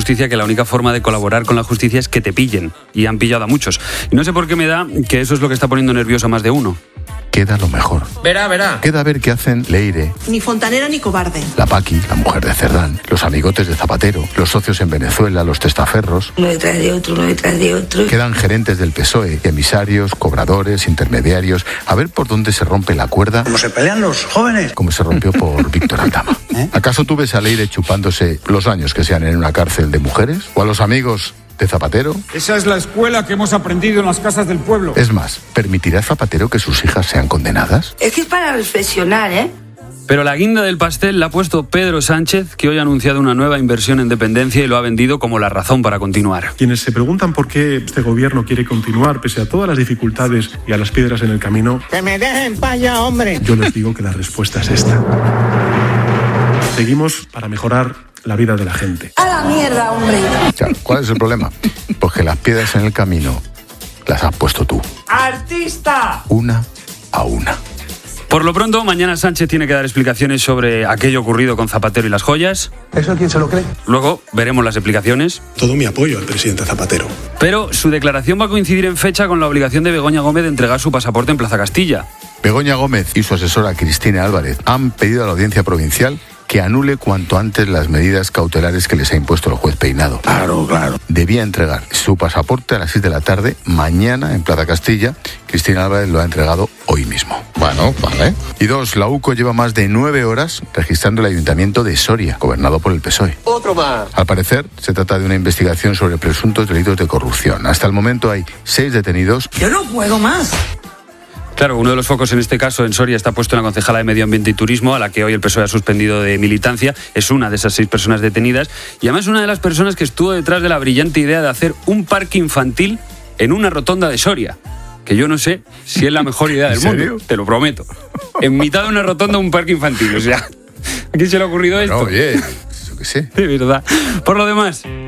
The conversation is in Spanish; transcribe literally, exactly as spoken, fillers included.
justicia que la única forma de colaborar con la justicia es que te pillen. Y han pillado a muchos. Y no sé por qué me da que eso es lo que está poniendo nervioso a más de uno. Queda lo mejor. Verá, verá. Queda ver qué hacen Leire, Ni fontanero ni cobarde. la Paqui, la mujer de Cerdán, los amigotes de Zapatero, los socios en Venezuela, los testaferros. Uno detrás de otro, uno detrás de otro. Quedan gerentes del P S O E, emisarios, cobradores, intermediarios. A ver por dónde se rompe la cuerda. ¿Cómo se pelean los jóvenes? Como se rompió por Víctor Aldama. ¿Eh? ¿Acaso tú ves a Leire chupándose los años que sean en una cárcel de mujeres? ¿O a los amigos de Zapatero? Esa es la escuela que hemos aprendido en las casas del pueblo. Es más, ¿permitirá Zapatero que sus hijas sean condenadas? Es que es para reflexionar, ¿eh? Pero la guinda del pastel la ha puesto Pedro Sánchez, que hoy ha anunciado una nueva inversión en dependencia y lo ha vendido como la razón para continuar. Quienes se preguntan por qué este gobierno quiere continuar pese a todas las dificultades y a las piedras en el camino, ¡Que me dejen pa' allá, hombre! yo les digo que la respuesta es esta. Seguimos para mejorar la vida de la gente. ¡A la mierda, hombre! Ya, ¿cuál es el problema? Pues que las piedras en el camino las has puesto tú. ¡Artista! Una a una. Por lo pronto, mañana Sánchez tiene que dar explicaciones sobre aquello ocurrido con Zapatero y las joyas. ¿Eso quién se lo cree? Luego veremos las explicaciones. Todo mi apoyo al presidente Zapatero. Pero su declaración va a coincidir en fecha con la obligación de Begoña Gómez de entregar su pasaporte en Plaza Castilla. Begoña Gómez y su asesora Cristina Álvarez han pedido a la Audiencia Provincial que anule cuanto antes las medidas cautelares que les ha impuesto el juez Peinado. Claro, claro. Debía entregar su pasaporte a las seis de la tarde mañana en Plaza Castilla. Cristina Álvarez lo ha entregado hoy mismo. Bueno, vale. Y dos, la U C O lleva más de nueve horas registrando el ayuntamiento de Soria, gobernado por el P S O E. Otro más. Al parecer, se trata de una investigación sobre presuntos delitos de corrupción. Hasta el momento hay seis detenidos. Yo no puedo más. Claro, uno de los focos en este caso en Soria está puesto en la concejala de Medio Ambiente y Turismo, a la que hoy el P S O E ha suspendido de militancia. Es una de esas seis personas detenidas y además una de las personas que estuvo detrás de la brillante idea de hacer un parque infantil en una rotonda de Soria. Que yo no sé si es la mejor idea del ¿En serio? mundo, te lo prometo. En mitad de una rotonda un parque infantil, o sea, ¿a quién se le ha ocurrido esto? No, oye, eso que sé. De verdad. Por lo demás,